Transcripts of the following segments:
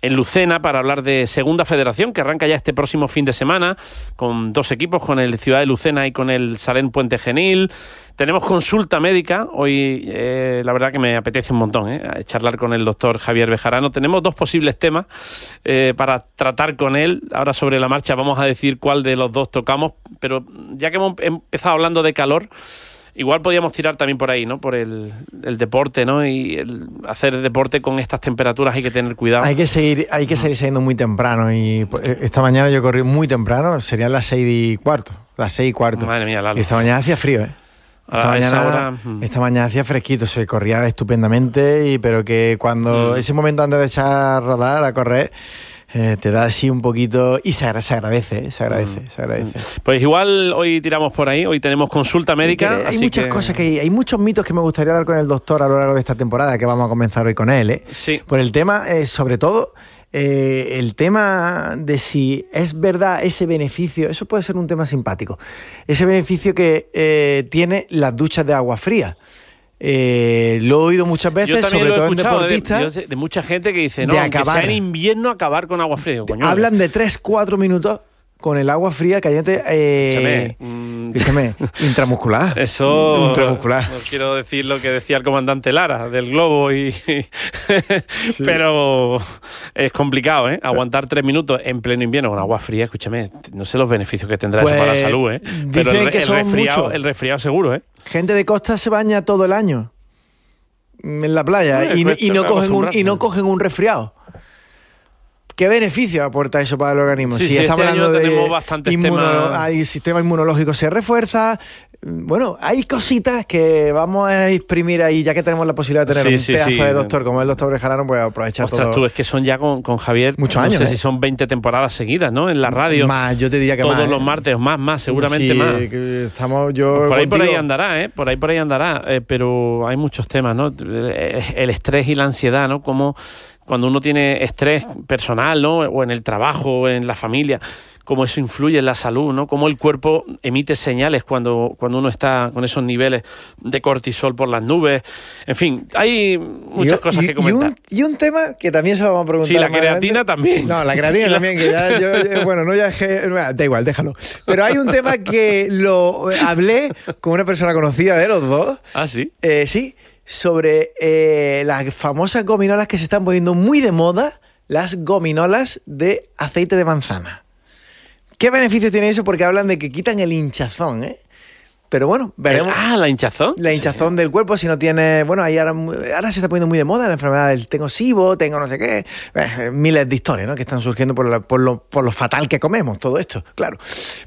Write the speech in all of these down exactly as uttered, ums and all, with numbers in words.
en Lucena para hablar de Segunda Federación, que arranca ya este próximo fin de semana con dos equipos, con el Ciudad de Lucena y con el Salén Puente Genil. Tenemos consulta médica, hoy eh, la verdad que me apetece un montón eh, charlar con el doctor Javier Bejarano. Tenemos dos posibles temas eh, para tratar con él. Ahora sobre la marcha vamos a decir cuál de los dos tocamos, pero ya que hemos empezado hablando de calor, igual podríamos tirar también por ahí, ¿no? Por el, el deporte, ¿no? Y el hacer deporte con estas temperaturas hay que tener cuidado. Hay que seguir, hay que seguir saliendo muy temprano y esta mañana yo corrí muy temprano, serían las seis y cuarto, las seis y cuarto. Madre mía, Lalo. Y esta mañana hacía frío, ¿eh? Esta mañana, hora... esta mañana hacía fresquito, se corría estupendamente, y pero que cuando mm. ese momento antes de echar a rodar, a correr, eh, te da así un poquito y se, se agradece, ¿eh? se agradece, mm. se agradece. Pues igual hoy tiramos por ahí, hoy tenemos consulta médica. Hay así muchas que... cosas que hay, hay muchos mitos que me gustaría hablar con el doctor a lo largo de esta temporada, que vamos a comenzar hoy con él, ¿eh? Sí. Por el tema, eh, sobre todo, eh, el tema de si es verdad ese beneficio, eso puede ser un tema simpático, ese beneficio que eh, tiene las duchas de agua fría. Eh, lo he oído muchas veces, sobre todo en deportistas, de, de, de mucha gente que dice, no, de aunque acabar, sea en invierno, acabar con agua fría. Coño, hablan de tres cuatro minutos con el agua fría caliente, eh, escúchame, intramuscular. Eso, intramuscular. No quiero decir lo que decía el comandante Lara del globo, y, y sí. Pero es complicado, ¿eh? Aguantar tres minutos en pleno invierno con agua fría, escúchame, no sé los beneficios que tendrá pues, eso para la salud, ¿eh? Pero el, que el, son resfriado, muchos. el resfriado seguro, ¿eh? Gente de costa se baña todo el año en la playa y, y, no cogen un, y no cogen un resfriado. ¿Qué beneficio aporta eso para el organismo? Sí, si sí, estamos este hablando año de tenemos bastantes inmuno, temas. Hay, el sistema inmunológico se refuerza. Bueno, hay cositas que vamos a exprimir ahí, ya que tenemos la posibilidad de tener sí, un sí, pedazo sí. de doctor como el doctor Bejarano, pues aprovechar Ostras, todo. Ostras, tú, es que son ya con, con Javier muchos no años, sé ¿eh? si son veinte temporadas seguidas, ¿no? En la radio. Más, yo te diría que todos más. Todos los ¿eh? martes, más, más, seguramente sí, más. Que estamos yo pues por ahí contigo. por ahí andará, ¿eh? Por ahí por ahí andará, eh, pero hay muchos temas, ¿no? El estrés y la ansiedad, ¿no? Como cuando uno tiene estrés personal, ¿no? O en el trabajo, o en la familia, cómo eso influye en la salud, ¿no? Cómo el cuerpo emite señales cuando, cuando uno está con esos niveles de cortisol por las nubes. En fin, hay muchas y, cosas y, que comentar. Y un, y un tema que también se lo vamos a preguntar. Sí, la creatina adelante. También. No, la creatina también, que ya, yo, yo, bueno, no ya es, da igual, déjalo. Pero hay un tema que lo hablé con una persona conocida de los dos. ¿Ah, sí? Eh, sí, sobre eh, las famosas gominolas que se están poniendo muy de moda, las gominolas de aceite de manzana. ¿Qué beneficio tiene eso? Porque hablan de que quitan el hinchazón, ¿eh? Pero bueno, veremos. Ah, la hinchazón. La hinchazón sí. del cuerpo, si no tiene... Bueno, ahí ahora, ahora se está poniendo muy de moda la enfermedad del tengo SIBO, tengo no sé qué... Eh, miles de historias, ¿no? Que están surgiendo por, la, por, lo, por lo fatal que comemos, todo esto, claro.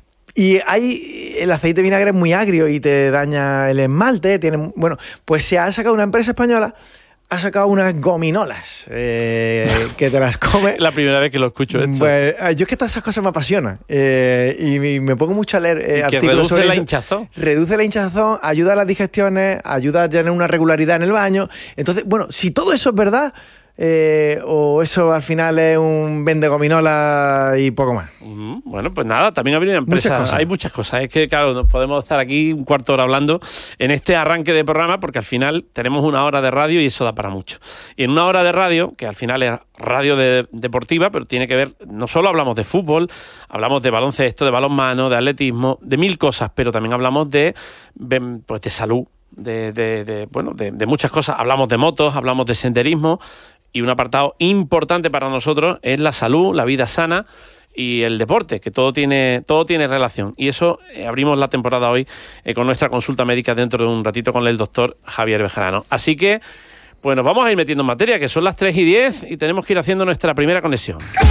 Y hay... El aceite de vinagre es muy agrio y te daña el esmalte, tiene... Bueno, pues se ha sacado una empresa española... ha sacado unas gominolas eh, que te las come. La primera vez que lo escucho esto. Pues, yo es que todas esas cosas me apasionan eh, y me, me pongo mucho a leer eh, artículos que reduce sobre la eso. hinchazón. Reduce la hinchazón, ayuda a las digestiones, ayuda a tener una regularidad en el baño. Entonces, bueno, si todo eso es verdad... Eh, o eso al final es un vende gominola y poco más. Uh-huh. Bueno, pues nada, también ha habido una empresa. Muchas cosas. Hay muchas cosas. Es que, claro, nos podemos estar aquí un cuarto de hora hablando en este arranque de programa, porque al final tenemos una hora de radio y eso da para mucho. Y en una hora de radio, que al final es radio de, deportiva, pero tiene que ver, no solo hablamos de fútbol, hablamos de baloncesto, de balonmano, de atletismo, de mil cosas, pero también hablamos de, pues, de salud, de, de, de, bueno, de, de muchas cosas. Hablamos de motos, hablamos de senderismo. Y un apartado importante para nosotros es la salud, la vida sana y el deporte, que todo tiene, todo tiene relación. Y eso eh, abrimos la temporada hoy eh, con nuestra consulta médica dentro de un ratito con el doctor Javier Bejarano. Así que, pues nos vamos a ir metiendo en materia, que son las tres y diez y tenemos que ir haciendo nuestra primera conexión.